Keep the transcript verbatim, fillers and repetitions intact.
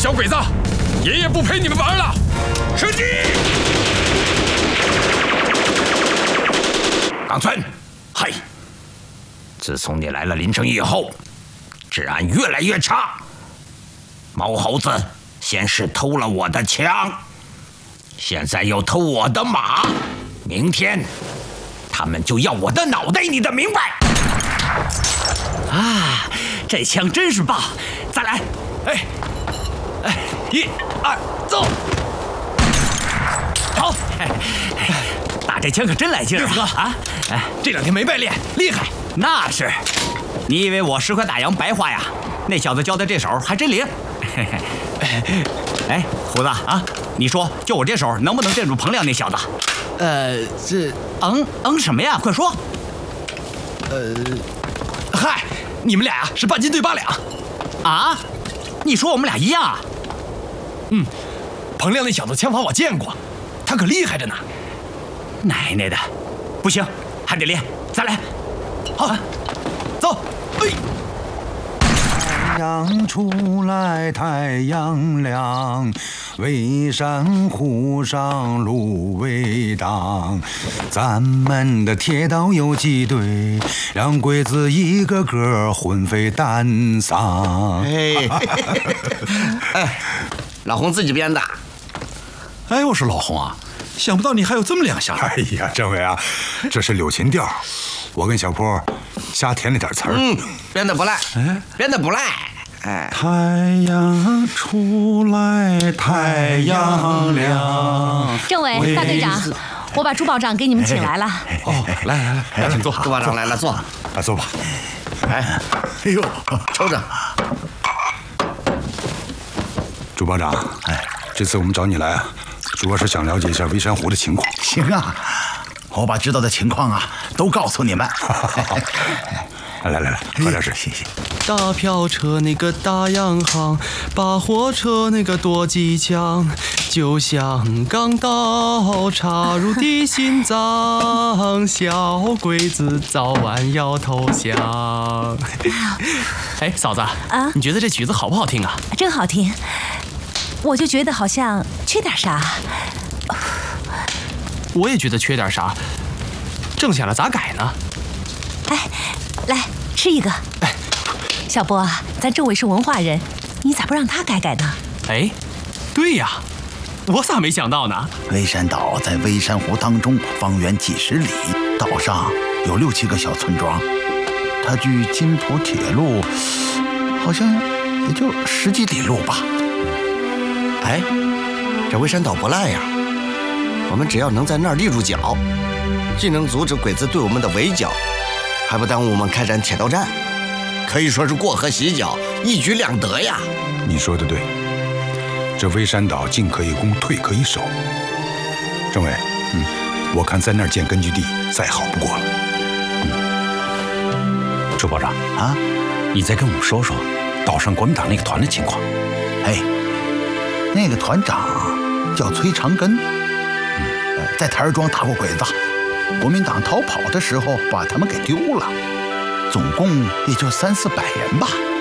小鬼子，爷爷不陪你们玩了！射击！ 冈村，嘿，自从你来了临城以后，治安越来越差。毛猴子先是偷了我的枪，现在又偷我的马，明天他们就要我的脑袋，你的明白？ 啊，这枪真是棒！再来，哎，哎，一、二，走！好，打这枪可真来劲儿啊！啊， 哎，这两天没白练，厉害。 那是，你以为我十块大洋白花呀？那小子教的这手还真灵。哎，胡子啊，你说就我这手能不能镇住彭亮那小子？ 呃，这嗯嗯什么呀？快说！ 呃，嗨，你们俩呀是半斤对八两。 啊？你说我们俩一样啊？ 嗯，彭亮那小子枪法我见过，他可厉害着呢。 奶奶的，不行，还得练，再来。 好，走。哎。 太阳出来，太阳亮，巍山湖上芦苇荡。咱们的铁道游击队，让鬼子一个个魂飞胆丧。 哎，哎，老洪自己编的。 哎，我说老洪啊，想不到你还有这么两下。 哎呀，政委啊，这是柳琴调，我跟小坡瞎填了点词儿。 嗯，编的不赖，哎，编的不赖。哎， 太阳出来，太阳亮。 政委、大队长，我把朱保长给你们请来了。 哦，来来来，来，请坐。 朱保长来了，坐。 啊，坐吧。 哎，哎呦，抽着。 朱保长，哎，这次我们找你来啊，主要是想了解一下微山湖的情况。 行啊，我把知道的情况啊都告诉你们。 来来来，喝点水，谢谢。 大票车那个大洋行，把货车那个多机枪，就像钢刀插入地心脏，小鬼子早晚要投降。哎，嫂子啊，你觉得这曲子好不好听啊？ 真好听，我就觉得好像缺点啥。 我也觉得缺点啥，正下了咋改呢？ 哎，来吃一个。 哎。 小波，咱政委是文化人，你咋不让他改改呢？ 哎，对呀，我咋没想到呢？ 微山岛在微山湖当中，方圆几十里，岛上有六七个小村庄，它距金浦铁路好像也就十几里路吧。 哎，这微山岛不赖呀，我们只要能在那儿立住脚，既能阻止鬼子对我们的围剿，还不耽误我们开展铁道战。可以说是过河洗脚，一举两得呀！ 你说的对，这微山岛进可以攻，退可以守。政委，嗯，我看在那儿建根据地再好不过了。 嗯，朱保长啊，你再跟我们说说岛上国民党那个团的情况。 哎，那个团长叫崔长根，嗯，在台儿庄打过鬼子，国民党逃跑的时候把他们给丢了。总共也就三四百人吧。